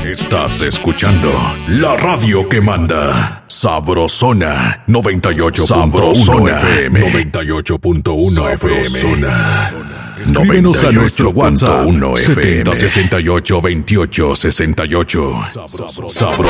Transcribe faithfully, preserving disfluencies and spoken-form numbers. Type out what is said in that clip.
Estás escuchando la radio que manda. Sabrosona noventa y ocho punto uno F M. noventa y ocho punto uno F M. Escríbenos a nuestro WhatsApp setenta sesenta y ocho veintiocho sesenta y ocho. Sabrosona.